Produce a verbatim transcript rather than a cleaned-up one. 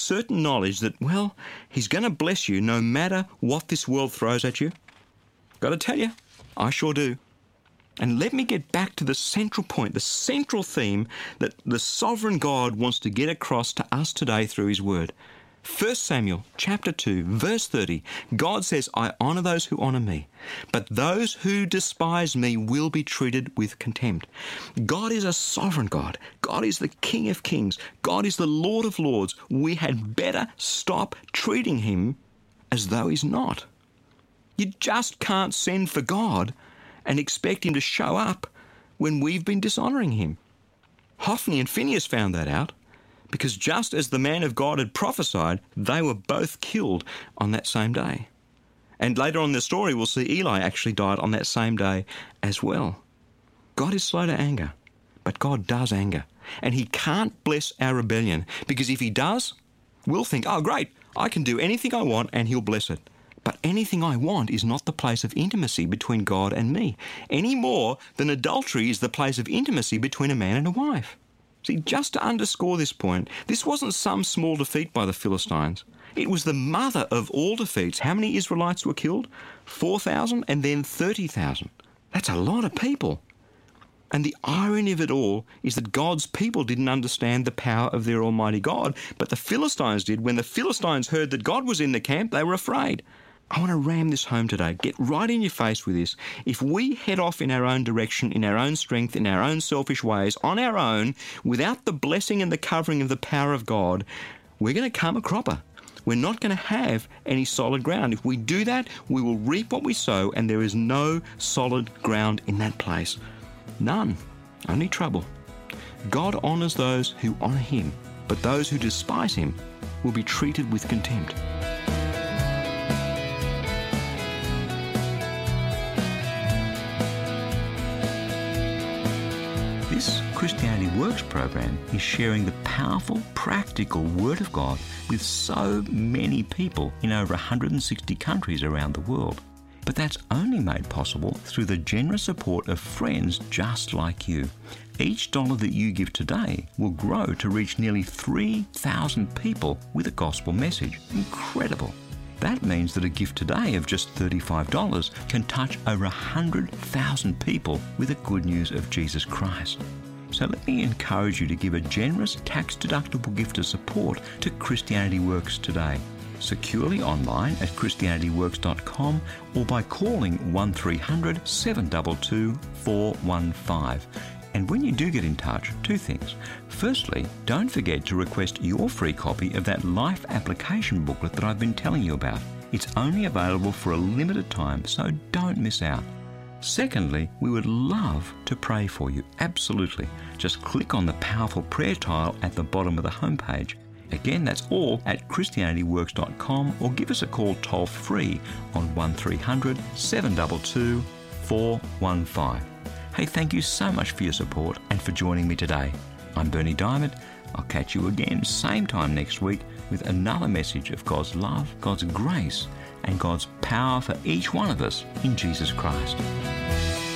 certain knowledge that, well, He's going to bless you no matter what this world throws at you? Got to tell you, I sure do. And let me get back to the central point, the central theme that the sovereign God wants to get across to us today through His Word. First Samuel chapter two, verse thirty, God says, I honour those who honour me, but those who despise me will be treated with contempt. God is a sovereign God. God is the King of kings. God is the Lord of lords. We had better stop treating Him as though He's not. You just can't send for God and expect Him to show up when we've been dishonouring Him. Hophni and Phinehas found that out, because just as the man of God had prophesied, they were both killed on that same day. And later on in the story, we'll see Eli actually died on that same day as well. God is slow to anger, but God does anger. And He can't bless our rebellion, because if He does, we'll think, oh great, I can do anything I want and He'll bless it. But anything I want is not the place of intimacy between God and me, any more than adultery is the place of intimacy between a man and a wife. See, just to underscore this point, this wasn't some small defeat by the Philistines. It was the mother of all defeats. How many Israelites were killed? four thousand and then thirty thousand. That's a lot of people. And the irony of it all is that God's people didn't understand the power of their Almighty God, but the Philistines did. When the Philistines heard that God was in the camp, they were afraid. I want to ram this home today. Get right in your face with this. If we head off in our own direction, in our own strength, in our own selfish ways, on our own, without the blessing and the covering of the power of God, we're going to come a cropper. We're not going to have any solid ground. If we do that, we will reap what we sow, and there is no solid ground in that place. None. Only trouble. God honours those who honour Him, but those who despise Him will be treated with contempt. This Christianity Works program is sharing the powerful, practical Word of God with so many people in over one hundred sixty countries around the world. But that's only made possible through the generous support of friends just like you. Each dollar that you give today will grow to reach nearly three thousand people with a gospel message. Incredible. That means that a gift today of just thirty-five dollars can touch over one hundred thousand people with the good news of Jesus Christ. So let me encourage you to give a generous tax-deductible gift of support to Christianity Works today, securely online at christianity works dot com or by calling one three hundred, seven two two, four one five. And when you do get in touch, two things. Firstly, don't forget to request your free copy of that life application booklet that I've been telling you about. It's only available for a limited time, so don't miss out. Secondly, we would love to pray for you, absolutely. Just click on the powerful prayer tile at the bottom of the homepage. Again, that's all at christianity works dot com, or give us a call toll free on one three hundred, seven two two, four one five. Hey, thank you so much for your support and for joining me today. I'm Berni Dymet. I'll catch you again same time next week with another message of God's love, God's grace, and God's power for each one of us in Jesus Christ.